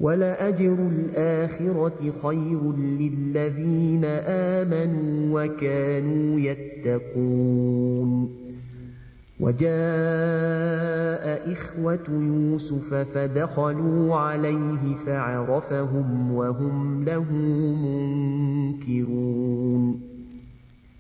وَلَأَجْرُ الْآخِرَةِ خَيْرٌ لِّلَّذِينَ آمَنُوا وَكَانُوا يَتَّقُونَ وَجَاءَ إِخْوَةُ يُوسُفَ فَدَخَلُوا عَلَيْهِ فَعَرَفَهُمْ وَهُمْ لَهُ مُنكِرُونَ